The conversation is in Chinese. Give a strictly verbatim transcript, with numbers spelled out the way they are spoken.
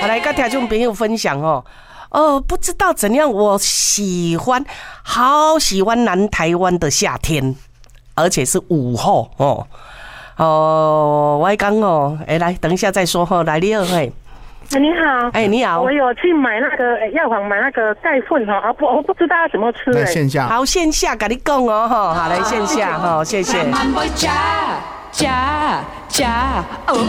好，来跟听众朋友分享哦。呃，不知道怎样，我喜欢，好喜欢南台湾的夏天，而且是午后哦。哦，我讲哦，哎，来，等一下再说哈。来，你好，嘿。 你好， 哎，你好， 我有去买那个药房买那个钙粉哈，啊不，我不知道要怎么吃。 来线下， 好，线下跟你讲哦，哈，好，来线下哈，谢谢。